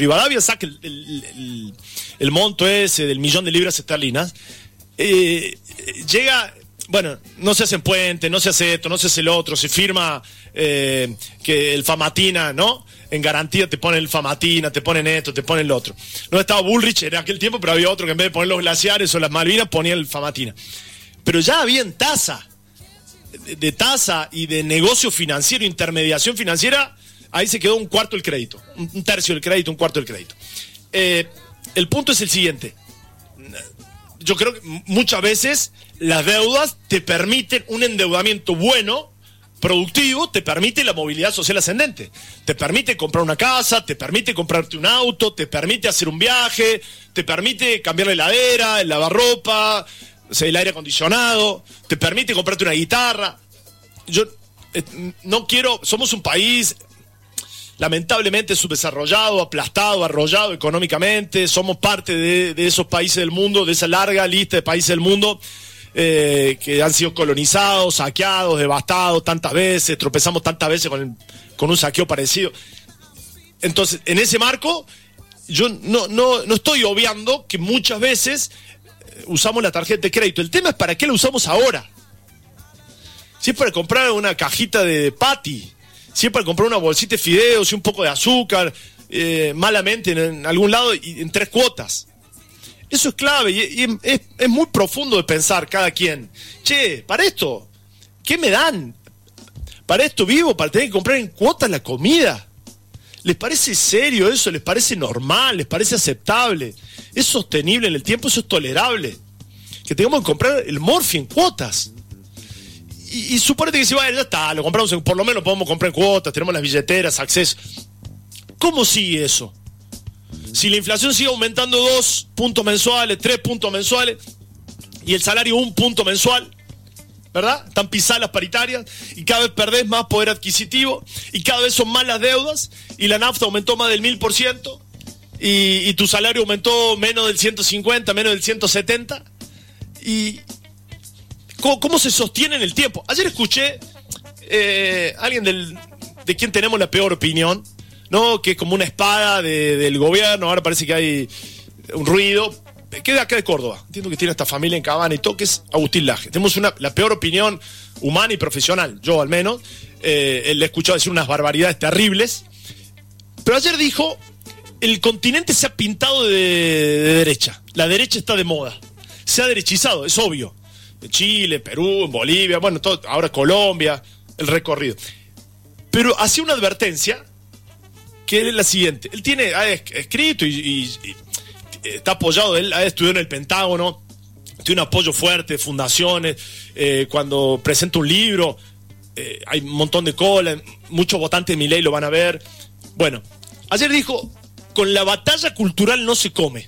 Rivadavia saque el monto ese del 1.000.000 de libras esterlinas, llega, bueno, no se hacen puentes, no se hace esto, no se hace el otro, se firma que el Famatina, ¿no? En garantía te ponen el Famatina, te ponen esto, te ponen lo otro. No estaba Bullrich en aquel tiempo, pero había otro que en vez de poner los glaciares o las Malvinas ponía el Famatina. Pero ya había en tasa, de tasa y de negocio financiero, intermediación financiera, ahí se quedó un cuarto del crédito, un tercio del crédito, un cuarto del crédito. El punto es el siguiente. Yo creo que muchas veces las deudas te permiten un endeudamiento bueno, productivo, te permite la movilidad social ascendente. Te permite comprar una casa, te permite comprarte un auto, te permite hacer un viaje, te permite cambiar la heladera, el lavarropa, o sea, el aire acondicionado, te permite comprarte una guitarra. Yo no quiero, somos un país lamentablemente subdesarrollado, aplastado, arrollado económicamente, somos parte de esos países del mundo, de esa larga lista de países del mundo que han sido colonizados, saqueados, devastados tantas veces, tropezamos tantas veces con un saqueo parecido. Entonces, en ese marco, yo no estoy obviando que muchas veces usamos la tarjeta de crédito. El tema es para qué la usamos ahora. Si es para comprar una cajita de patty, si es para comprar una bolsita de fideos y un poco de azúcar, malamente en algún lado y en 3 cuotas. Eso es clave y es muy profundo de pensar cada quien. Che, para esto, ¿qué me dan? Para esto vivo, para tener que comprar en cuotas la comida. ¿Les parece serio eso? ¿Les parece normal? ¿Les parece aceptable? ¿Es sostenible en el tiempo? ¿Eso es tolerable? Que tengamos que comprar el morfi en cuotas. Y suponete que si va, ya está, lo compramos, por lo menos lo podemos comprar en cuotas, tenemos las billeteras, acceso. ¿Cómo sigue eso? Si la inflación sigue aumentando 2 puntos mensuales, 3 puntos mensuales, y el salario 1 punto mensual, ¿verdad? Están pisadas las paritarias, y cada vez perdés más poder adquisitivo, y cada vez son más las deudas, y la nafta aumentó más del 1000%, y tu salario aumentó menos del 150, menos del 170, y... ¿Cómo se sostiene en el tiempo? Ayer escuché alguien de quien tenemos la peor opinión, ¿no? Que es como una espada del gobierno, ahora parece que hay un ruido, que es de acá de Córdoba, entiendo que tiene esta familia en Cabana y todo, que es Agustín Laje. Tenemos la peor opinión humana y profesional, yo al menos, él le he escuchado decir unas barbaridades terribles, pero ayer dijo, el continente se ha pintado de derecha, la derecha está de moda, se ha derechizado, es obvio. En Chile, Perú, en Bolivia, bueno, todo, ahora Colombia, el recorrido. Pero hacía una advertencia que es la siguiente. Él ha escrito y está apoyado, él ha estudiado en el Pentágono, tiene un apoyo fuerte de fundaciones, cuando presenta un libro, hay un montón de cola, muchos votantes de Milei lo van a ver. Bueno, ayer dijo, con la batalla cultural no se come.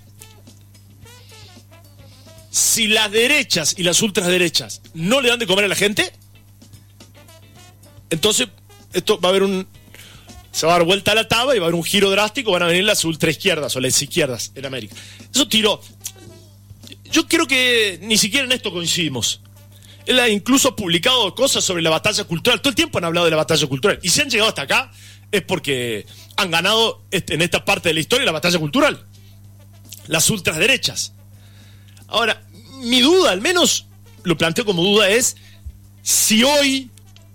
Si las derechas y las ultraderechas no le dan de comer a la gente, entonces esto va a haber se va a dar vuelta a la tabla y va a haber un giro drástico, van a venir las ultraizquierdas o las izquierdas en América. Eso tiró. Yo creo que ni siquiera en esto coincidimos. Él ha incluso publicado cosas sobre la batalla cultural. Todo el tiempo han hablado de la batalla cultural. Y si han llegado hasta acá es porque han ganado en esta parte de la historia la batalla cultural. Las ultraderechas. Ahora, mi duda, al menos lo planteo como duda, es si hoy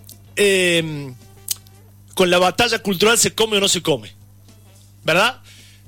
con la batalla cultural se come o no se come, ¿verdad?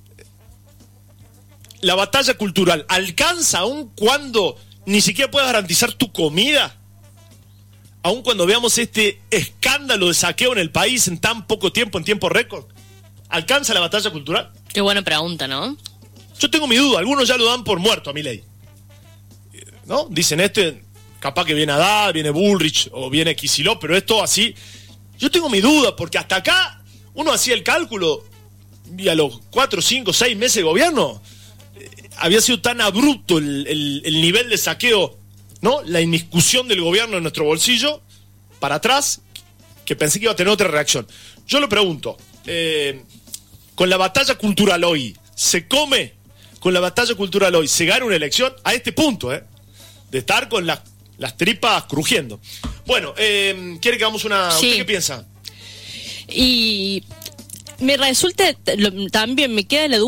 La batalla cultural alcanza aun cuando ni siquiera puedas garantizar tu comida, aun cuando veamos este escándalo de saqueo en el país en tan poco tiempo, en tiempo récord. ¿Alcanza la batalla cultural? Qué buena pregunta, ¿no? Yo tengo mi duda, algunos ya lo dan por muerto a Milei, ¿no? Dicen capaz que viene Haddad, viene Bullrich o viene Kicillof, pero esto así, yo tengo mi duda, porque hasta acá uno hacía el cálculo y a los 4, 5, 6 meses de gobierno había sido tan abrupto el nivel de saqueo, ¿no? La inmiscusión del gobierno en nuestro bolsillo para atrás, que pensé que iba a tener otra reacción. Yo lo pregunto, con la batalla cultural hoy, ¿se come? Con la batalla cultural hoy, ¿se gana una elección? A este punto, de estar con las tripas crujiendo. Bueno, ¿quiere que hagamos una... Sí. ¿Usted qué piensa? Y me resulta, también me queda la duda